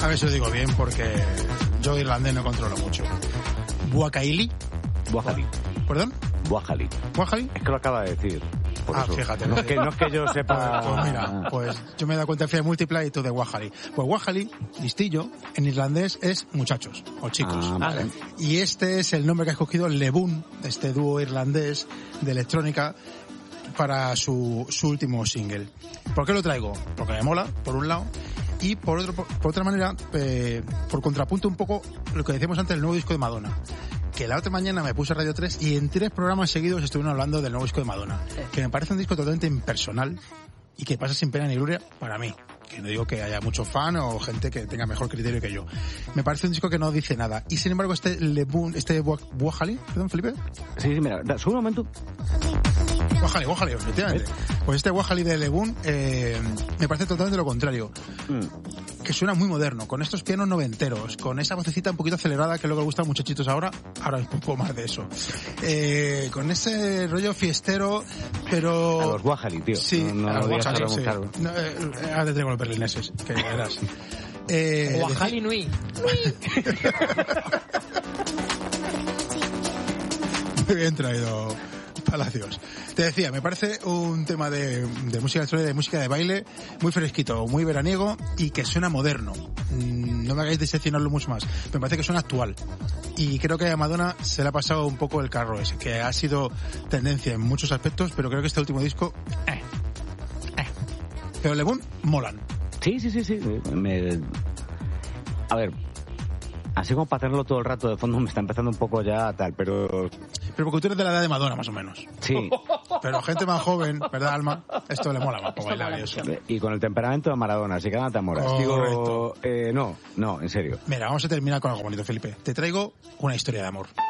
A ver si lo digo bien, porque yo irlandés no controlo mucho. Buacaili. Buajali. ¿Perdón? Buajali. ¿Buajali? Es que lo acaba de decir. Fíjate. No es que yo sepa... Pues mira, pues yo me he dado cuenta de múltipla y tú de Buajali. Pues Buajali, listillo, en irlandés es muchachos o chicos. Vale. Y este es el nombre que ha escogido LeBoon, este dúo irlandés de electrónica, para su último single. ¿Por qué lo traigo? Porque me mola, por un lado, y por otra manera, por contrapunto un poco lo que decíamos antes del nuevo disco de Madonna. Que la otra mañana me puse a Radio 3 y en 3 programas seguidos estuvieron hablando del nuevo disco de Madonna. Que me parece un disco totalmente impersonal y que pasa sin pena ni gloria para mí. Que no digo que haya mucho fan o gente que tenga mejor criterio que yo. Me parece un disco que no dice nada. Y sin embargo este Buajali, perdón, Felipe. Sí, mira, sube un momento. Buajali, efectivamente. Pues este Buajali de LeBoon me parece totalmente lo contrario. Que suena muy moderno, con estos pianos noventeros, con esa vocecita un poquito acelerada que es lo que le gusta a muchachitos ahora es un poco más de eso. Con ese rollo fiestero, pero... A los Buajali, tío. Sí, no a los digas Buajali, algo sí. claro. Ahora te traigo los berlineses, que verás. Buajali Nui. Muy bien traído, Palacios. Te decía, me parece un tema de música electrónica, de música de baile, muy fresquito, muy veraniego y que suena moderno. No me hagáis diseccionarlo mucho más. Me parece que suena actual. Y creo que a Madonna se le ha pasado un poco el carro ese, que ha sido tendencia en muchos aspectos, pero creo que este último disco... Pero LeBoon molan. Sí. A ver, así como para tenerlo todo el rato de fondo me está empezando un poco ya tal, pero... Pero porque tú eres de la edad de Madonna, más o menos. Sí. Pero gente más joven, ¿verdad, Alma? Esto le mola más para bailar y eso. Y con el temperamento de Maradona, así que nada te amoras. Correcto. Digo, no, en serio. Mira, vamos a terminar con algo bonito, Felipe. Te traigo una historia de amor.